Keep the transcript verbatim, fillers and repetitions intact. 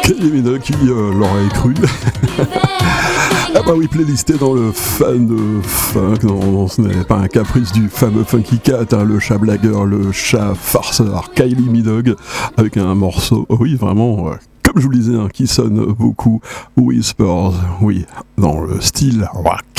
Kylie Minogue qui euh, l'aurait cru. Ah bah oui, playlisté dans le fan de funk, non, non, ce n'est pas un caprice du fameux Funky Cat, hein, le chat blagueur, le chat farceur, Kylie Minogue, avec un morceau, oh oui, vraiment, euh, comme je vous le disais, hein, qui sonne beaucoup Whispers, oui, dans le style rock.